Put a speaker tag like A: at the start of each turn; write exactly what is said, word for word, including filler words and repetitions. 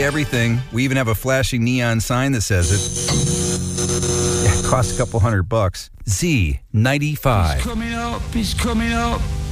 A: say everything. We even have a flashing neon sign that says it. It costs a couple hundred bucks. Z ninety-five.
B: He's coming up, he's coming up.